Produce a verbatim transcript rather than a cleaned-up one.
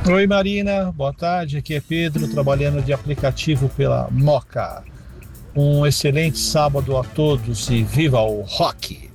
Oi Marina, boa tarde. Aqui é Pedro, trabalhando de aplicativo pela Moca. Um excelente sábado a todos e viva o rock!